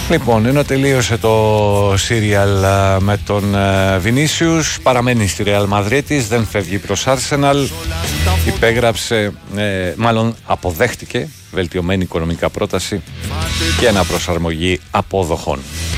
Λοιπόν, ενώ τελείωσε το σύριαλ με τον Βινίσιους, παραμένει στη Ρεάλ Μαδρίτης, δεν φεύγει προς Arsenal, υπέγραψε, μάλλον αποδέχτηκε βελτιωμένη οικονομικά πρόταση και αναπροσαρμογή απόδοχων.